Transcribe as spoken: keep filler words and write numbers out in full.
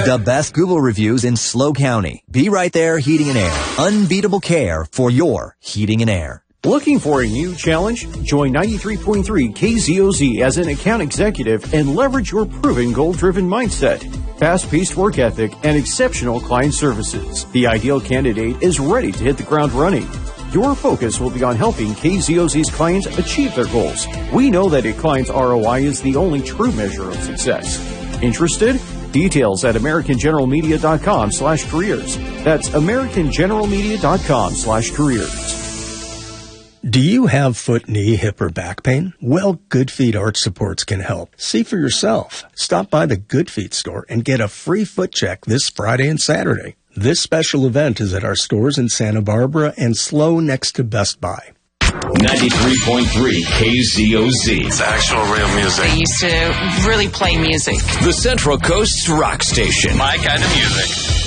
The best Google reviews in SLO County. Be Right There Heating and Air. Unbeatable care for your heating and air. Looking for a new challenge? Join ninety-three point three K Z O Z as an account executive and leverage your proven goal-driven mindset, fast-paced work ethic, and exceptional client services. The ideal candidate is ready to hit the ground running. Your focus will be on helping K Z O Z's clients achieve their goals. We know that a client's R O I is the only true measure of success. Interested? Details at americangeneralmedia.com slash careers. That's americangeneralmedia.com slash careers. Do you have foot, knee, hip, or back pain? Well, Good Feet Arch Supports can help. See for yourself. Stop by the Good Feet store and get a free foot check this Friday and Saturday. This special event is at our stores in Santa Barbara and SLO next to Best Buy. ninety-three point three K Z O Z. It's actual real music. They used to really play music. The Central Coast's rock station. My kind of music.